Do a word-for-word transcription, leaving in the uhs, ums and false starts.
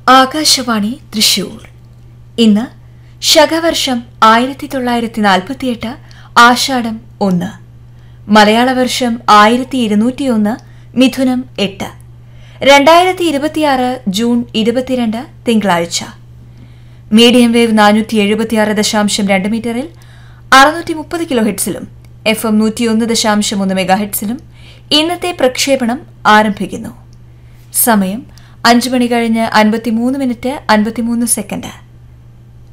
ആകാശവാണി തൃശൂർ. ഇന്ന് ശകവർഷം ആയിരത്തി തൊള്ളായിരത്തി നാൽപ്പത്തിയെട്ട് ആഷാഢം ഒന്ന്, മലയാള വർഷം ആയിരത്തി ഇരുന്നൂറ്റിയൊന്ന് മിഥുനം എട്ട്, രണ്ടായിരത്തി ഇരുപത്തിയാറ് ജൂൺ ഇരുപത്തിരണ്ട് തിങ്കളാഴ്ച. മീഡിയം വേവ് നാനൂറ്റി എഴുപത്തിയാറ് ദശാംശം രണ്ട് മീറ്ററിൽ അറുന്നൂറ്റി മുപ്പത് കിലോ ഹെഡ്സിലും എഫ് എം നൂറ്റിയൊന്ന് ദശാംശം ഒന്ന് മെഗാ ഹെഡ്സിലും ഇന്നത്തെ പ്രക്ഷേപണം ആരംഭിക്കുന്നു. സമയം അഞ്ചു മണി കഴിഞ്ഞ് അൻപത്തിമൂന്ന് മിനിറ്റ് അൻപത്തിമൂന്ന് സെക്കൻഡ്.